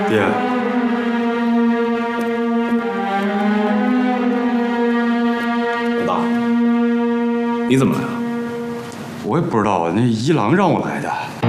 爹， 老大，你怎么来了？ 我也不知道啊，那一郎让我来的。